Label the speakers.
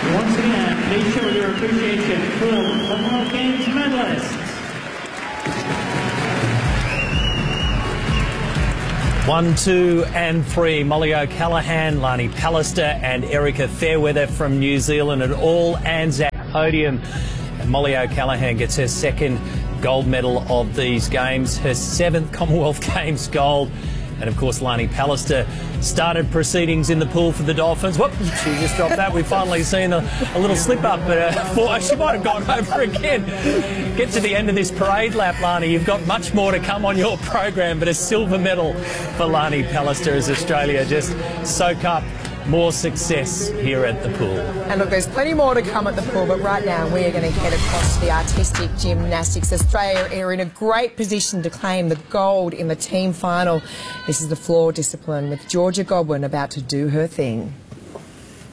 Speaker 1: Once again, please show your appreciation for Commonwealth Games medalists.
Speaker 2: 1, 2 and 3, Molly O'Callaghan, Lani Pallister and Erica Fairweather from New Zealand at all Anzac podium. And Molly O'Callaghan gets her second gold medal of these games, her 7th Commonwealth Games gold. And of course, Lani Pallister started proceedings in the pool for the Dolphins. Whoop, she just dropped that. We've finally seen a little slip up, but she might have gone over again. Get to the end of this parade lap, Lani. You've got much more to come on your program, but a silver medal for Lani Pallister as Australia just soak up more success here at the pool.
Speaker 3: And look, there's plenty more to come at the pool, but right now we are going to head across to the artistic gymnastics. Australia are in a great position to claim the gold in the team final. This is the floor discipline with Georgia Godwin about to do her thing.